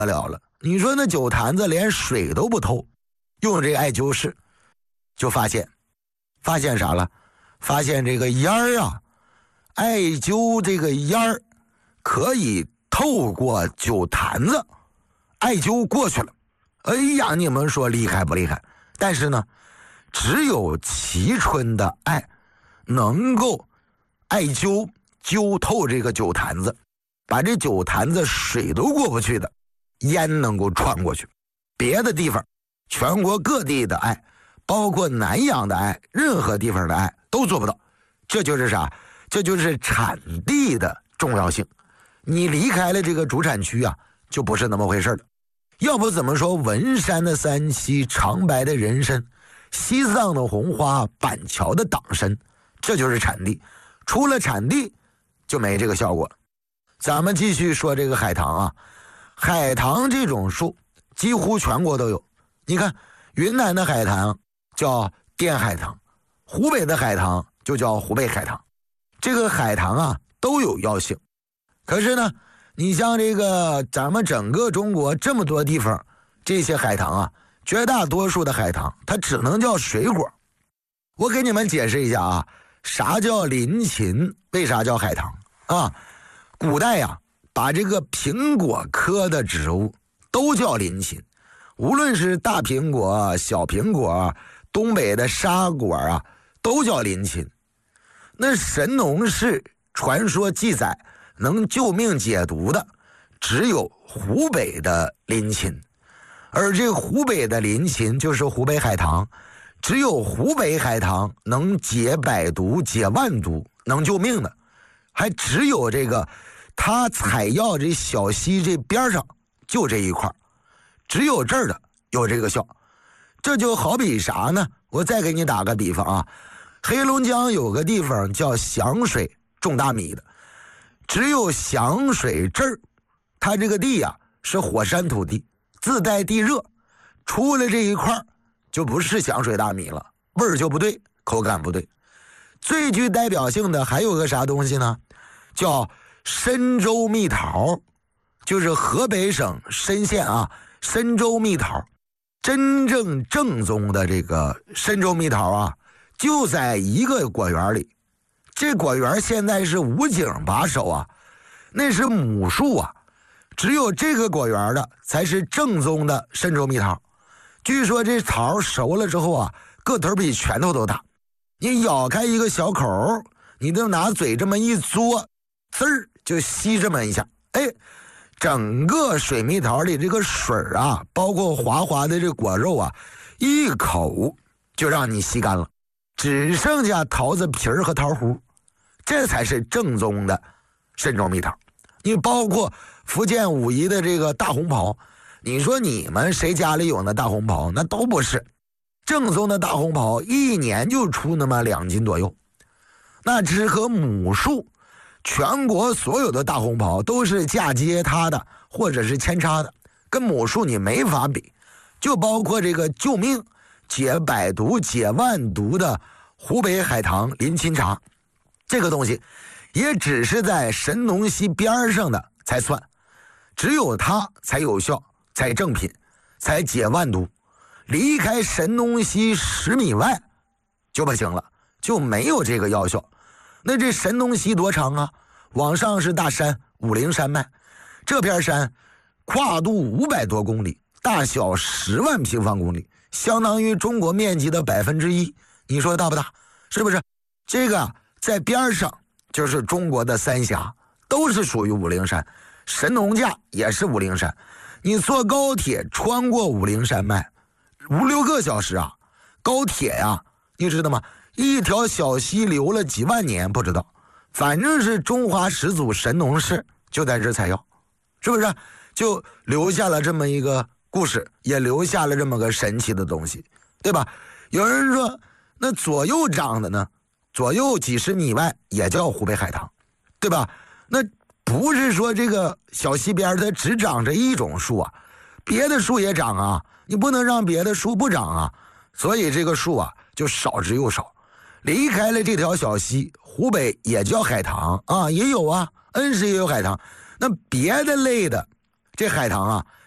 得了了。你说那酒坛子连水都不透，用这个艾灸试，就发现啥了？发现这个烟儿啊，艾灸这个烟儿可以透过酒坛子，艾灸过去了。哎呀，你们说厉害不厉害？但是呢，只有蕲春的艾能够艾灸灸透这个酒坛子，把这酒坛子水都过不去的烟能够穿过去。别的地方，全国各地的艾，包括南阳的艾，任何地方的艾都做不到。这就是啥？这就是产地的重要性。你离开了这个主产区啊，就不是那么回事了。要不怎么说文山的三七，长白的人参，西藏的红花，板桥的党参，这就是产地。除了产地就没这个效果了。咱们继续说这个海棠啊，海棠这种树几乎全国都有。你看云南的海棠叫滇海棠，湖北的海棠就叫湖北海棠。这个海棠啊都有药性。可是呢，你像这个咱们整个中国这么多地方，这些海棠啊，绝大多数的海棠它只能叫水果。我给你们解释一下啊，啥叫林芹，为啥叫海棠啊？古代呀，把这个苹果科的植物都叫林芹，无论是大苹果、小苹果、东北的沙果啊，都叫林芹。那神农氏传说记载能救命解毒的只有湖北的林芹，而这湖北的林芹就是湖北海棠，只有湖北海棠能解百毒解万毒，能救命的，还只有这个它采药这小溪这边上就这一块，只有这儿的有这个效。这就好比啥呢？我再给你打个比方啊，黑龙江有个地方叫响水种大米的，只有响水这儿，它这个地啊是火山土地，自带地热，出了这一块就不是响水大米了，味儿就不对，口感不对。最具代表性的还有个啥东西呢？叫深州蜜桃，就是河北省深县啊，深州蜜桃。真正正宗的这个深州蜜桃啊，就在一个果园里。这果园现在是武警把守啊，那是母树啊，只有这个果园的才是正宗的深州蜜桃。据说这桃熟了之后啊，个头比拳头都大，你咬开一个小口，你就拿嘴这么一嘬，滋儿就吸这么一下，哎，整个水蜜桃里这个水啊，包括滑滑的这果肉啊，一口就让你吸干了，只剩下桃子皮儿和桃核，这才是正宗的深州蜜桃。你包括福建武夷的这个大红袍，你说你们谁家里有那大红袍？那都不是正宗的大红袍，一年就出那么2斤左右，那只和母树。全国所有的大红袍都是嫁接它的，或者是扦插的，跟母树你没法比。就包括这个救命、解百毒、解万毒的湖北海棠林芹茶，这个东西也只是在神农溪边上的才算，只有它才有效，才正品，才解万毒。离开神农溪10米外就不行了，就没有这个药效。那这神农溪多长啊？往上是大山武陵山脉，这片山跨度500多公里，大小10万平方公里，相当于中国面积的1%。你说大不大？是不是？这个在边上就是中国的3峡，都是属于武陵山，神农架也是武陵山。你坐高铁穿过武陵山脉5、6个小时啊，高铁呀，你知道吗？一条小溪流了几万年不知道，反正是中华始祖神农氏就在这采药，是不是？就留下了这么一个故事，也留下了这么个神奇的东西，对吧？有人说那左右长的呢，左右几十米外也叫湖北海棠，对吧？那不是说这个小溪边它只长着一种树啊，别的树也长啊，你不能让别的树不长啊，所以这个树啊就少之又少。离开了这条小溪，湖北也叫海棠啊，也有啊，恩施也有海棠。那别的类的这海棠啊，